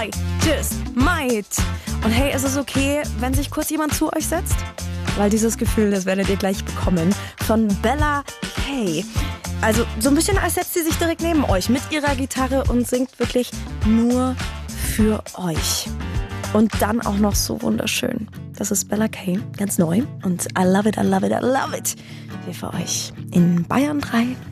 I just might. Und hey, ist es okay, wenn sich kurz jemand zu euch setzt? Weil dieses Gefühl, das werdet ihr gleich bekommen, von Bella K. Also so ein bisschen, als setzt sie sich direkt neben euch mit ihrer Gitarre und singt wirklich nur für euch. Und dann auch noch so wunderschön. Das ist Bella K, ganz neu. Und I love it, I love it, I love it. Hier für euch in Bayern 3.